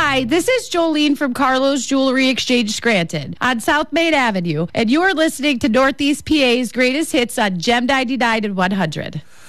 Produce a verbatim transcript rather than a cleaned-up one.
Hi, this is Jolene from Carlos Jewelry Exchange Scranton on South Main Avenue, and you are listening to Northeast P A's greatest hits on Gem ninety-nine and one hundred.